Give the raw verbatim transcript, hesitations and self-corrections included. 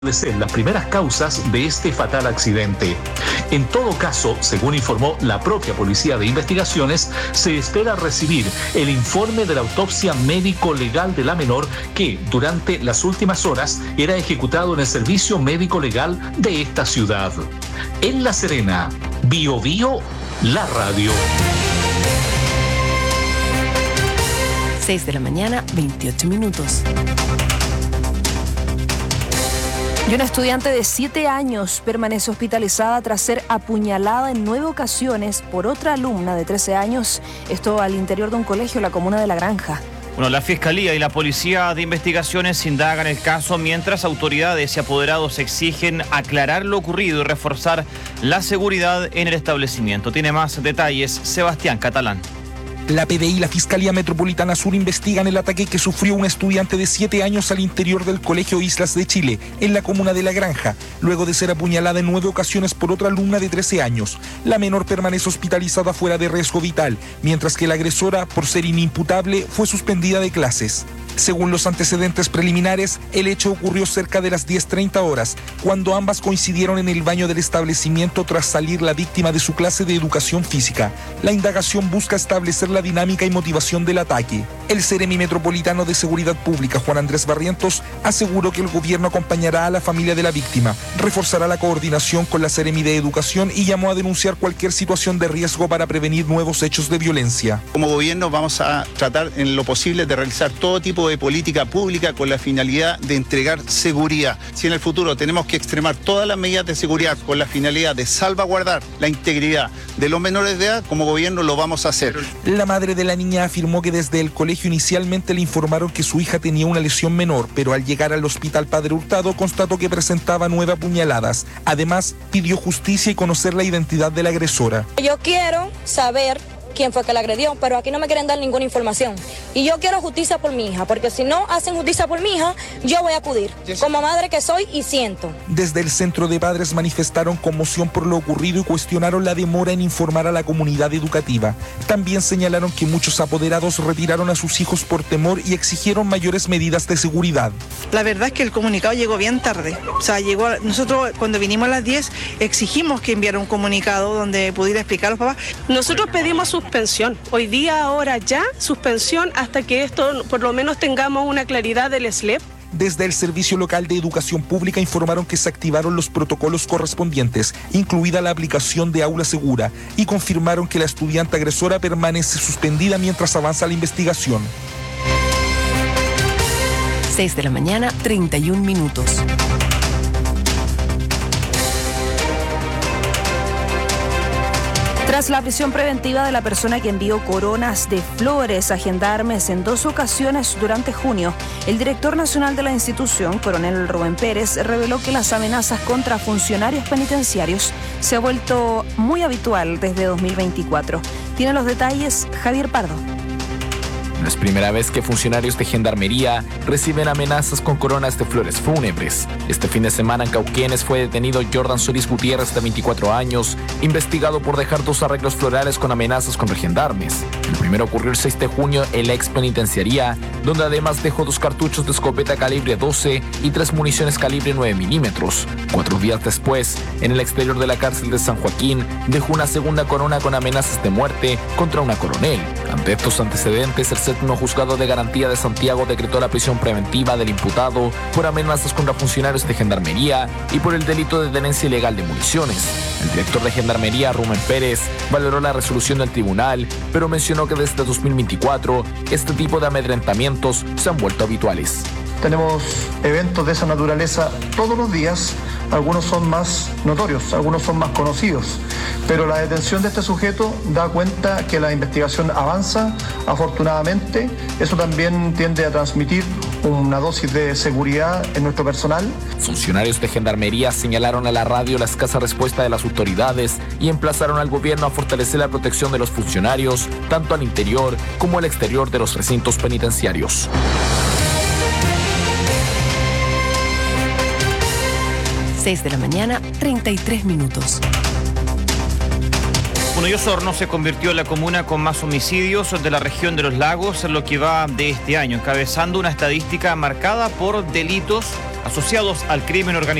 establecer las primeras causas de este fatal accidente. En todo caso, según informó la propia Policía de Investigaciones, se espera recibir el informe de la autopsia médico-legal de la menor que, durante las últimas horas, era ejecutado en el Servicio Médico Legal de esta ciudad. En La Serena, Bio Bio, la radio. seis de la mañana, veintiocho minutos. Y una estudiante de siete años permanece hospitalizada tras ser apuñalada en nueve ocasiones por otra alumna de trece años, esto al interior de un colegio en la comuna de La Granja. Bueno, la Fiscalía y la Policía de Investigaciones indagan el caso mientras autoridades y apoderados exigen aclarar lo ocurrido y reforzar la seguridad en el establecimiento. Tiene más detalles Sebastián Catalán. La P D I y la Fiscalía Metropolitana Sur investigan el ataque que sufrió un estudiante de siete años al interior del Colegio Islas de Chile, en la comuna de La Granja, luego de ser apuñalada en nueve ocasiones por otra alumna de trece años. La menor permanece hospitalizada fuera de riesgo vital, mientras que la agresora, por ser inimputable, fue suspendida de clases. Según los antecedentes preliminares, el hecho ocurrió cerca de las diez treinta horas, cuando ambas coincidieron en el baño del establecimiento tras salir la víctima de su clase de educación física. La indagación busca establecer la dinámica y motivación del ataque. El Seremi Metropolitano de Seguridad Pública, Juan Andrés Barrientos, aseguró que el gobierno acompañará a la familia de la víctima, reforzará la coordinación con la Seremi de Educación y llamó a denunciar cualquier situación de riesgo para prevenir nuevos hechos de violencia. Como gobierno vamos a tratar en lo posible de realizar todo tipo de política pública con la finalidad de entregar seguridad. Si en el futuro tenemos que extremar todas las medidas de seguridad con la finalidad de salvaguardar la integridad de los menores de edad, como gobierno lo vamos a hacer. La madre de la niña afirmó que desde el colegio inicialmente le informaron que su hija tenía una lesión menor, pero al llegar al hospital Padre Hurtado constató que presentaba nueve apuñaladas. Además, pidió justicia y conocer la identidad de la agresora. Yo quiero saber quién fue que la agredió, pero aquí no me quieren dar ninguna información. Y yo quiero justicia por mi hija, porque si no hacen justicia por mi hija, yo voy a acudir, como madre que soy y siento. Desde el Centro de Padres manifestaron conmoción por lo ocurrido y cuestionaron la demora en informar a la comunidad educativa. También señalaron que muchos apoderados retiraron a sus hijos por temor y exigieron mayores medidas de seguridad. La verdad es que el comunicado llegó bien tarde. O sea, llegó, nosotros cuando vinimos a las diez exigimos que enviara un comunicado donde pudiera explicar a los papás. Nosotros pedimos su suspensión. Hoy día, ahora ya, suspensión hasta que esto, por lo menos tengamos una claridad del S L E P. Desde el Servicio Local de Educación Pública informaron que se activaron los protocolos correspondientes, incluida la aplicación de aula segura, y confirmaron que la estudiante agresora permanece suspendida mientras avanza la investigación. seis de la mañana, treinta y un minutos. Tras la prisión preventiva de la persona que envió coronas de flores a gendarmes en dos ocasiones durante junio, el director nacional de la institución, coronel Rubén Pérez, reveló que las amenazas contra funcionarios penitenciarios se ha vuelto muy habitual desde dos mil veinticuatro. Tiene los detalles Javier Pardo. No es primera vez que funcionarios de gendarmería reciben amenazas con coronas de flores fúnebres. Este fin de semana en Cauquenes fue detenido Jordan Solís Gutiérrez, de veinticuatro años, investigado por dejar dos arreglos florales con amenazas contra gendarmes. El primero ocurrió el seis de junio en la ex penitenciaría, donde además dejó dos cartuchos de escopeta calibre doce y tres municiones calibre nueve milímetros. Cuatro días después, en el exterior de la cárcel de San Joaquín, dejó una segunda corona con amenazas de muerte contra una coronel. Ante estos antecedentes, el séptimo juzgado de garantía de Santiago decretó la prisión preventiva del imputado por amenazas contra funcionarios de gendarmería y por el delito de tenencia ilegal de municiones. El director de gendarmería, Rubén Pérez, valoró la resolución del tribunal, pero mencionó que desde dos mil veinticuatro este tipo de amedrentamientos se han vuelto habituales. Tenemos eventos de esa naturaleza todos los días, algunos son más notorios, algunos son más conocidos, pero la detención de este sujeto da cuenta que la investigación avanza, afortunadamente. Eso también tiende a transmitir una dosis de seguridad en nuestro personal. Funcionarios de gendarmería señalaron a la radio la escasa respuesta de las autoridades y emplazaron al gobierno a fortalecer la protección de los funcionarios, tanto al interior como al exterior de los recintos penitenciarios. seis de la mañana, treinta y tres minutos. Bueno, y Osorno se convirtió en la comuna con más homicidios de la región de los lagos en lo que va de este año, encabezando una estadística marcada por delitos asociados al crimen organizado.